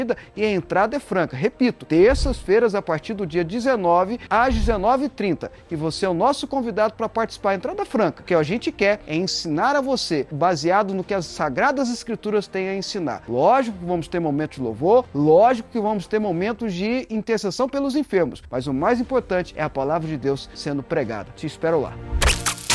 e a entrada é franca. Repito, terças-feiras a partir do dia 19 às 19h30. E você é o nosso convidado para participar. Entrada franca. O que a gente quer é ensinar a você, baseado no que as Sagradas Escrituras têm a ensinar. Lógico que vamos ter momentos de louvor, lógico que vamos ter momentos de intercessão pelos enfermos, mas o mais importante é a palavra de Deus sendo pregada. Te espero lá.